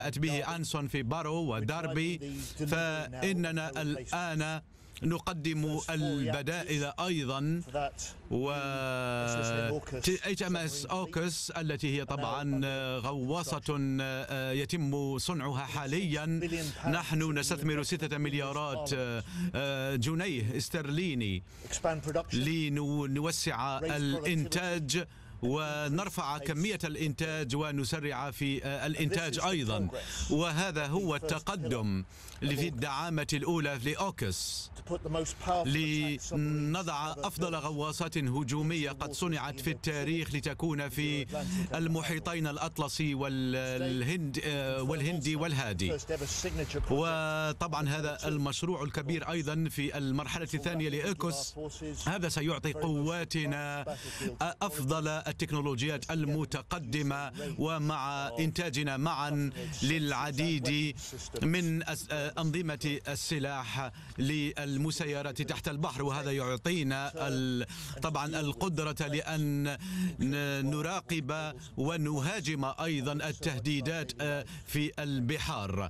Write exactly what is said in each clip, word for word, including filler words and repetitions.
به أنسون في بارو وداربي، فإننا الآن نقدم البدائل أيضا، و إتش إم إس أوكس التي هي طبعا غواصة يتم صنعها حاليا. نحن نستثمر ستة مليارات جنيه استرليني لنوسع الإنتاج ونرفع كمية الإنتاج ونسرع في الإنتاج أيضا، وهذا هو التقدم في الدعامة الأولى لأوكس، لنضع أفضل غواصات هجومية قد صنعت في التاريخ لتكون في المحيطين الأطلسي والهند والهندي والهادي. وطبعا هذا المشروع الكبير أيضا في المرحلة الثانية لأوكس، هذا سيعطي قواتنا أفضل التكنولوجيات المتقدمة، ومع إنتاجنا معا للعديد من أنظمة السلاح للمسيرات تحت البحر، وهذا يعطينا طبعا القدرة لأن نراقب ونهاجم أيضا التهديدات في البحار.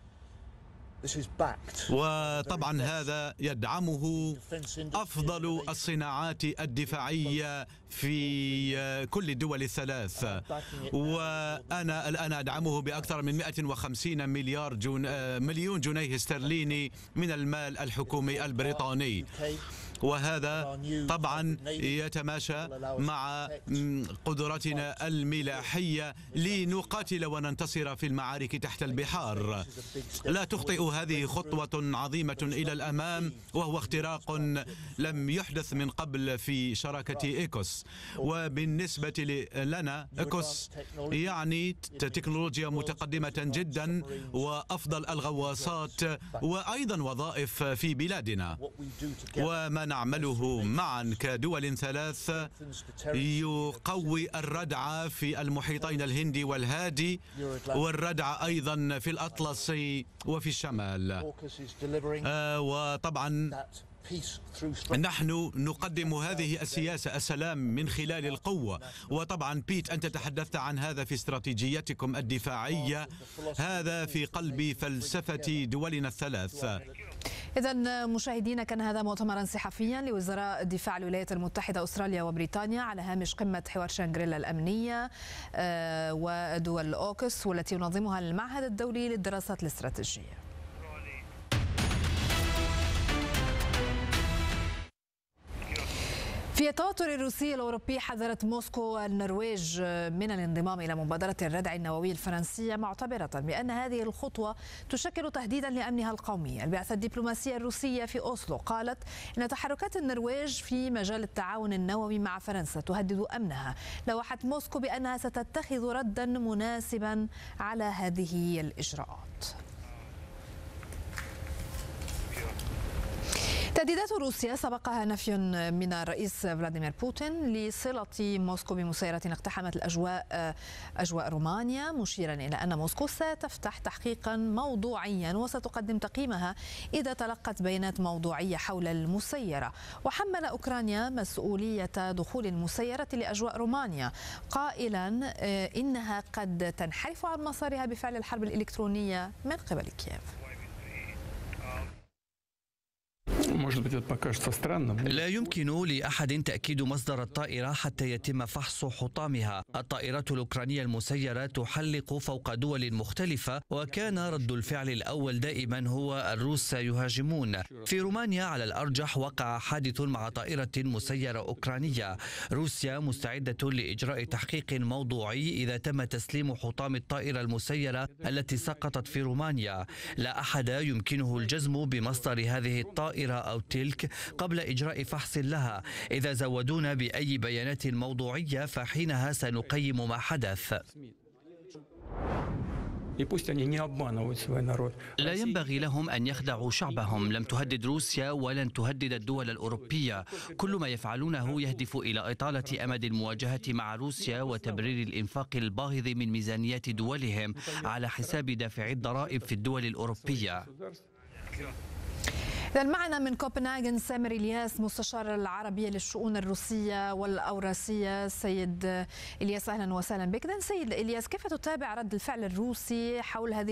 وطبعا هذا يدعمه أفضل الصناعات الدفاعية في كل الدول الثلاث، وأنا الآن أدعمه بأكثر من مئة وخمسين مليار جن... مليون جنيه استرليني من المال الحكومي البريطاني، وهذا طبعا يتماشى مع قدرتنا الملاحية لنقاتل وننتصر في المعارك تحت البحار. لا تخطئ، هذه خطوة عظيمة إلى الأمام، وهو اختراق لم يحدث من قبل في شراكة إيكوس. وبالنسبة لنا إيكوس يعني تكنولوجيا متقدمة جدا وأفضل الغواصات وأيضا وظائف في بلادنا، وما نعمله معا كدول ثلاث يقوي الردع في المحيطين الهندي والهادي، والردع أيضا في الأطلسي وفي الشمال. آه وطبعا نحن نقدم هذه السياسة السلام من خلال القوة. وطبعا بيت أنت تحدثت عن هذا في استراتيجيتكم الدفاعية، هذا في قلب فلسفة دولنا الثلاث. إذا مشاهدينا، كان هذا مؤتمرا صحفيا لوزراء الدفاع الولايات المتحدة أستراليا وبريطانيا على هامش قمة حوار شانغريلا الأمنية ودول أوكس، والتي ينظمها المعهد الدولي للدراسات الاستراتيجية. في التوتر الروسي الأوروبي، حذرت موسكو النرويج من الانضمام إلى مبادرة الردع النووي الفرنسية، معتبرة بأن هذه الخطوة تشكل تهديدا لأمنها القومي. البعثة الدبلوماسية الروسية في أوسلو قالت إن تحركات النرويج في مجال التعاون النووي مع فرنسا تهدد أمنها. لوحت موسكو بأنها ستتخذ ردا مناسبا على هذه الإجراءات. تهديدات روسيا سبقها نفي من الرئيس فلاديمير بوتين لصلة موسكو بمسيرة اقتحمت الأجواء أجواء رومانيا، مشيرا إلى أن موسكو ستفتح تحقيقا موضوعيا وستقدم تقييمها إذا تلقت بيانات موضوعية حول المسيرة. وحمل أوكرانيا مسؤولية دخول المسيرة لأجواء رومانيا، قائلا إنها قد تنحرف عن مسارها بفعل الحرب الإلكترونية من قبل كييف. لا يمكن لأحد تأكيد مصدر الطائرة حتى يتم فحص حطامها. الطائرات الأوكرانية المسيرة تحلق فوق دول مختلفة، وكان رد الفعل الأول دائما هو الروس يهاجمون. في رومانيا على الأرجح وقع حادث مع طائرة مسيرة أوكرانية. روسيا مستعدة لإجراء تحقيق موضوعي إذا تم تسليم حطام الطائرة المسيرة التي سقطت في رومانيا. لا أحد يمكنه الجزم بمصدر هذه الطائرة أو تلك قبل إجراء فحص لها. إذا زودونا بأي بيانات موضوعية فحينها سنقيم ما حدث. لا ينبغي لهم أن يخدعوا شعبهم. لم تهدد روسيا ولن تهدد الدول الأوروبية. كل ما يفعلونه يهدف إلى إطالة أمد المواجهة مع روسيا وتبرير الإنفاق الباهظ من ميزانيات دولهم على حساب دافعي الضرائب في الدول الأوروبية. إذا معنا من كوبنهاغن سامر إلياس مستشار العربية للشؤون الروسية والأوراسية. سيد إلياس أهلا وسهلا بك. سيد إلياس، كيف تتابع رد الفعل الروسي حول هذه